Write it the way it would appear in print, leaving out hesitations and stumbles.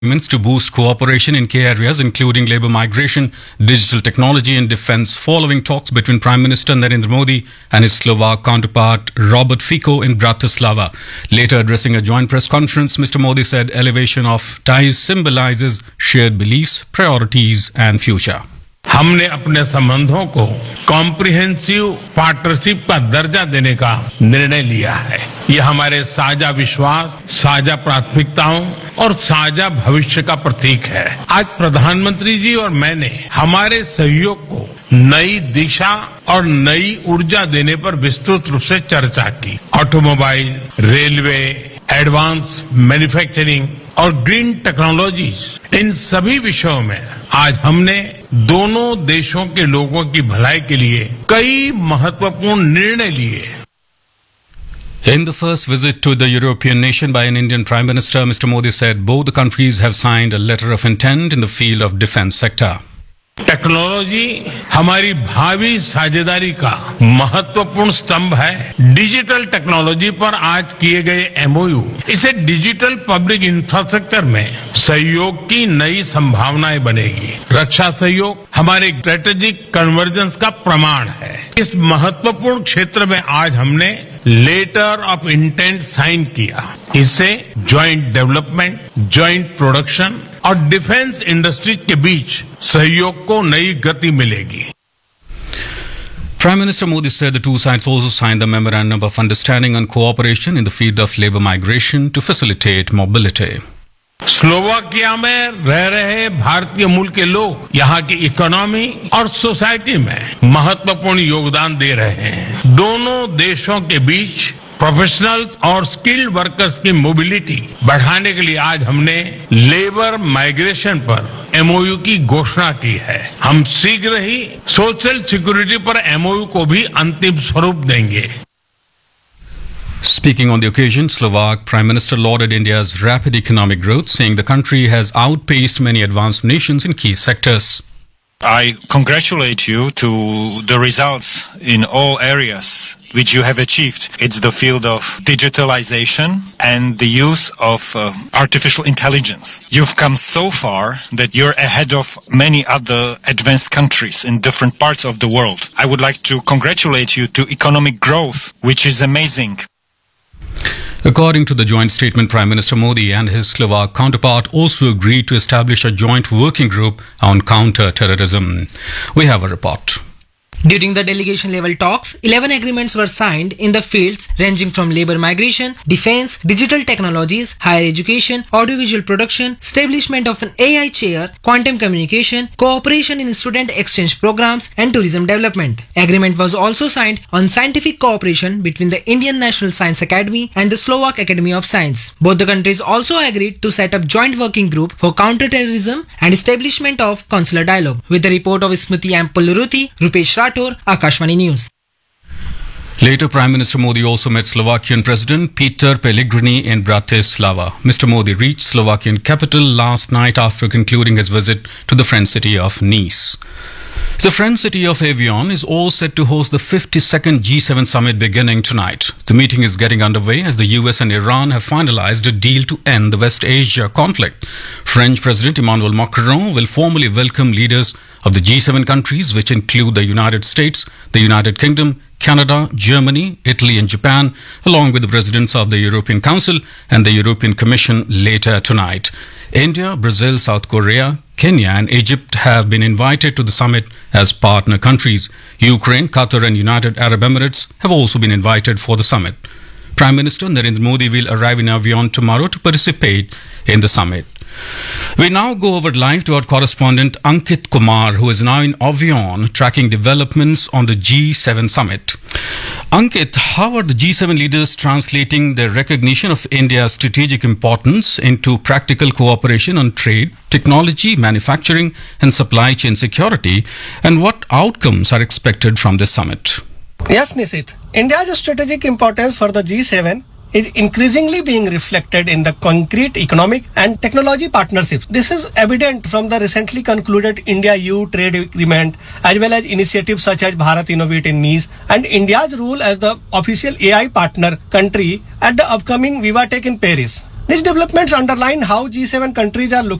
Means to boost cooperation in key areas including labour migration, digital technology and defence following talks between Prime Minister Narendra Modi and his Slovak counterpart Robert Fico in Bratislava. Later addressing a joint press conference, Mr. Modi said elevation of ties symbolises shared beliefs, priorities and future. हमने अपने संबंधों को comprehensive partnership का दर्जा देने का निर्णय लिया है। यह हमारे साझा विश्वास, साझा प्राथमिकताओं और साझा भविष्य का प्रतीक है। आज प्रधानमंत्री जी और मैंने हमारे सहयोग को नई दिशा और नई ऊर्जा देने पर विस्तृत रूप से चर्चा की। ऑटोमोबाइल, रेलवे, एडवांस मैन्युफैक्चरिंग और ग्रीन टेक्नोलॉजीज, इन सभी विषयों में आज हमने दोनों देशों के लोगों की भलाई के लिए कई महत्वपूर्ण निर्णय लिए। In the first visit to the European nation by an Indian Prime Minister, Mr. Modi said both the countries have signed a letter of intent in the field of defence sector. Technology हमारी भावी साझेदारी का महत्वपूर्ण स्तंभ है। Digital technology पर आज किए गए एमओयू इसे डिजिटल पब्लिक इंफ्रास्ट्रक्चर में सहयोग की नई संभावनाएं बनेगी। रक्षा सहयोग हमारे स्ट्रेटेजिक कन्वर्जेंस का प्रमाण है। इस महत्वपूर्ण क्षेत्र में आज हमने लेटर ऑफ इंटेंट साइन किया। इससे ज्वाइंट डेवलपमेंट, ज्वाइंट प्रोडक्शन और डिफेंस इंडस्ट्रीज के बीच सहयोग को नई गति मिलेगी। Prime Minister Modi said the two sides also signed the Memorandum of Understanding on Cooperation in the field of labour migration to facilitate mobility. Slovakia में रह रहे भारतीय मूल के लोग यहाँ की इकोनॉमी और सोसाइटी में महत्वपूर्ण योगदान दे रहे हैं। दोनों देशों के बीच प्रोफेशनल्स और स्किल्ड वर्कर्स की मोबिलिटी बढ़ाने के लिए आज हमने लेबर माइग्रेशन पर एमओयू की घोषणा की है। हम शीघ्र ही सोशल सिक्योरिटी पर एमओयू को भी अंतिम स्वरूप देंगे। Speaking on the occasion, Slovak Prime Minister lauded India's rapid economic growth, saying the country has outpaced many advanced nations in key sectors. I congratulate you to the results in all areas which you have achieved. It's the field of digitalization and the use of artificial intelligence. You've come so far that you're ahead of many other advanced countries in different parts of the world. I would like to congratulate you to economic growth, which is amazing. According to the joint statement, Prime Minister Modi and his Slovak counterpart also agreed to establish a joint working group on counter-terrorism. We have a report. During the delegation-level talks, 11 agreements were signed in the fields ranging from labour migration, defence, digital technologies, higher education, audiovisual production, establishment of an AI chair, quantum communication, cooperation in student exchange programs, and tourism development. Agreement was also signed on scientific cooperation between the Indian National Science Academy and the Slovak Academy of Science. Both the countries also agreed to set up joint working group for counter-terrorism and establishment of consular dialogue. With the report of Smriti Ampuluruthi, Rupesh Rathore, Akashvani News. Later, Prime Minister Modi also met Slovakian President Peter Pellegrini in Bratislava. Mr. Modi reached Slovakian capital last night after concluding his visit to the French city of Nice. The French city of Evian is all set to host the 52nd G7 summit beginning tonight. The meeting is getting underway as the US and Iran have finalized a deal to end the West Asia conflict. French President Emmanuel Macron will formally welcome leaders of the G7 countries, which include the United States, the United Kingdom, Canada, Germany, Italy and Japan, along with the presidents of the European Council and the European Commission later tonight. India, Brazil, South Korea, Kenya and Egypt have been invited to the summit as partner countries. Ukraine, Qatar and United Arab Emirates have also been invited for the summit. Prime Minister Narendra Modi will arrive in Evian tomorrow to participate in the summit. We now go over live to our correspondent Ankit Kumar, who is now in Evian tracking developments on the G7 summit. Ankit, how are the G7 leaders translating their recognition of India's strategic importance into practical cooperation on trade, technology, manufacturing and supply chain security, and what outcomes are expected from this summit? Yes, Nisit. India's strategic importance for the G7 is increasingly being reflected in the concrete economic and technology partnerships. This is evident from the recently concluded India-EU trade agreement as well as initiatives such as Bharat Innovate in Nice and India's role as the official AI partner country at the upcoming VivaTech in Paris. These developments underline how G7 countries are looking